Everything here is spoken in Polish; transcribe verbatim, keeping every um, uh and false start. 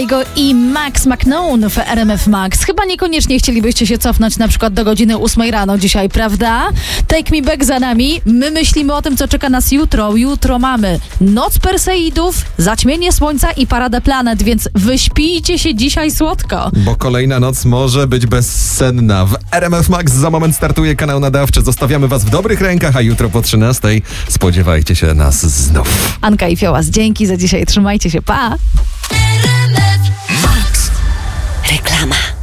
Kaigo i Max McKnown w R M F Max. Chyba niekoniecznie chcielibyście się cofnąć na przykład do godziny ósmej rano dzisiaj, prawda? Take Me Back za nami. My myślimy o tym, co czeka nas jutro. Jutro mamy Noc Perseidów, zaćmienie słońca i Paradę Planet, więc wyśpijcie się dzisiaj słodko. Bo kolejna noc może być bezsenna. W R M F Max za moment startuje kanał nadawczy. Zostawiamy was w dobrych rękach, a jutro po trzynastej spodziewajcie się nas znów. Anka i Fiołas, dzięki za dzisiaj. Trzymajcie się, pa! Reklama.